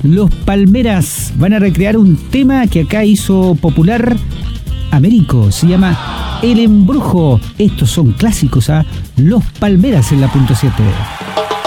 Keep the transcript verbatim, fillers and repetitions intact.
Los Palmeras van a recrear un tema que acá hizo popular Américo. Se llama El Embrujo. Estos son clásicos, ¿ah? Los Palmeras en la punto siete.